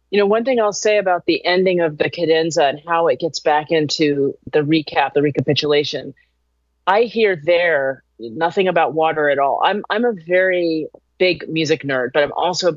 One thing I'll say about the ending of the cadenza and how it gets back into the recap, the recapitulation, I hear there nothing about water at all. I'm a very big music nerd, but I'm also a